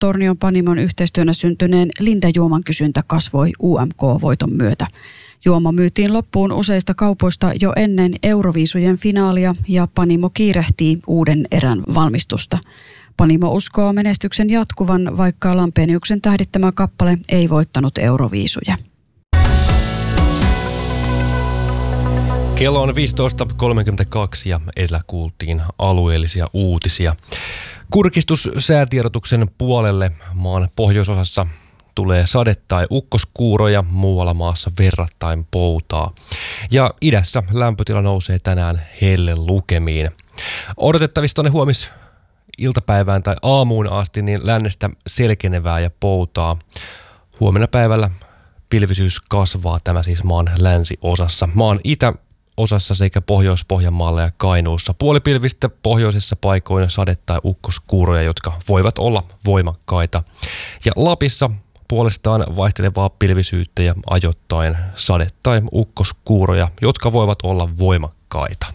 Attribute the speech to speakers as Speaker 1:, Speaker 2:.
Speaker 1: Tornion Panimon yhteistyönä syntyneen Linda-juoman kysyntä kasvoi UMK-voiton myötä. Juoma myytiin loppuun useista kaupoista jo ennen Euroviisujen finaalia ja Panimo kiirehtii uuden erän valmistusta. Panimo uskoo menestyksen jatkuvan, vaikka Lampeniuksen tähdittämä kappale ei voittanut Euroviisuja.
Speaker 2: Kello on 15.32 ja edellä kuultiin alueellisia uutisia. Kurkistus säätiedotuksen puolelle maan pohjoisosassa tulee sade- tai ukkoskuuroja, muualla maassa verrattain poutaa. Ja idässä lämpötila nousee tänään hellelukemiin. Odotettavissa tuonne iltapäivään tai aamuun asti niin lännestä selkenevää ja poutaa. Huomenna päivällä pilvisyys kasvaa, tämä siis maan länsiosassa. Maan itäosassa sekä Pohjois-Pohjanmaalla ja Kainuussa puolipilvistä pohjoisessa paikoina sade- tai ukkoskuuroja, jotka voivat olla voimakkaita. Ja Lapissa puolestaan vaihtelevaa pilvisyyttä ja ajoittain sade- tai ukkoskuuroja, jotka voivat olla voimakkaita.